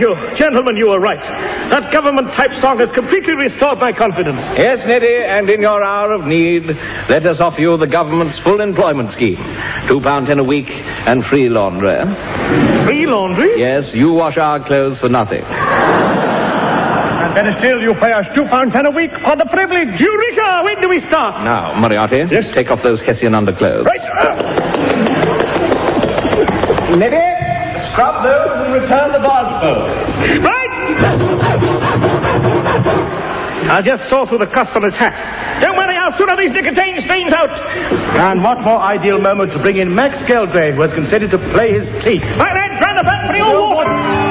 you. Gentlemen, you were right. That government-type song has completely restored my confidence. Yes, Neddy, and in your hour of need, let us offer you the government's full employment scheme. £2.10 a week and free laundry. Free laundry? Yes, you wash our clothes for nothing. And better still, you pay us £2.10 a week for the privilege. Eureka! When do we start? Now, Moriarty, Yes? take off those Hessian underclothes. Right. Neddy, scrub those and return the barge boat. Right! I just saw through the customer's hat. Don't worry, I'll soon have these nicotine stains out. And what more ideal moment to bring in Max Geldray, who has consented to play his teeth. My man, try the back for the old water.